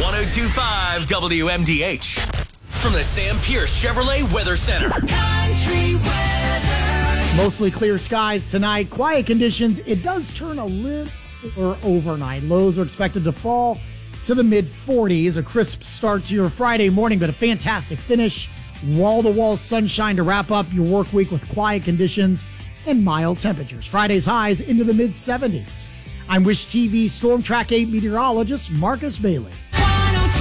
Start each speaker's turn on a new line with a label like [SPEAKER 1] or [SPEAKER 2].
[SPEAKER 1] 102.5 WMDH. From the Sam Pierce Chevrolet Weather Center. Country weather.
[SPEAKER 2] Mostly clear skies tonight. Quiet conditions. It does turn a little overnight. Lows are expected to fall to the mid-40s. A crisp start to your Friday morning, but a fantastic finish. Wall-to-wall sunshine to wrap up your work week with quiet conditions and mild temperatures. Friday's highs into the mid-70s. I'm Wish TV Storm Track 8 meteorologist Marcus Bailey.